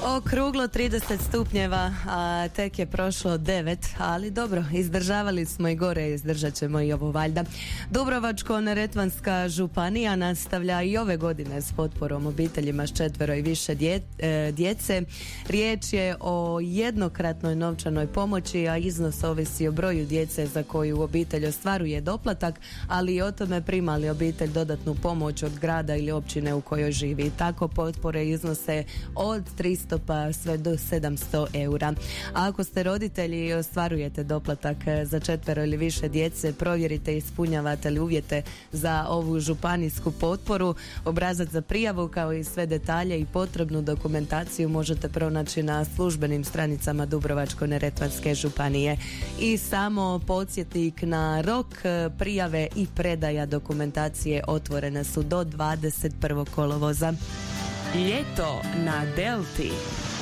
Okruglo 30 stupnjeva, a tek je prošlo 9, ali dobro, izdržavali smo i gore, izdržat ćemo i ovo valjda. Dubrovačko-neretvanska županija nastavlja i ove godine s potporom obiteljima s 4 i više djece. Riječ je o jednokratnoj novčanoj pomoći, a iznos ovisi o broju djece za koju obitelj ostvaruje doplatak, ali i o tome prima li obitelj dodatnu pomoć od grada ili općine u kojoj živi. Tako potpore iznose od 300 pa sve do 700 eura. A ako ste roditelji i ostvarujete doplatak za 4 ili više djece, provjerite ispunjavate li uvjete za ovu županijsku potporu. Obrazac za prijavu kao i sve detalje i potrebnu dokumentaciju možete pronaći na službenim stranicama Dubrovačko-neretvanske županije. I samo podsjetnik na rok, prijave i predaja dokumentacije otvorene su do 21. kolovoza. Ljeto na Delti.